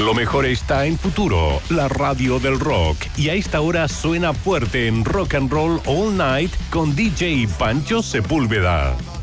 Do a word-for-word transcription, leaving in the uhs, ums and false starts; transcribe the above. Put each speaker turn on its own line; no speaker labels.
Lo mejor está en Futuro, la radio del rock. Y a esta hora suena fuerte en Rock and Roll All Night con D J Pancho Sepúlveda.